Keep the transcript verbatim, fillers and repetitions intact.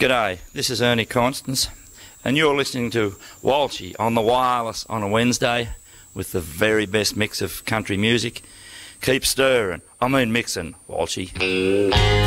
G'day, this is Ernie Constance, and you're listening to Walshy on the wireless on a Wednesday with the very best mix of country music. Keep stirring, I mean mixing, Walshy.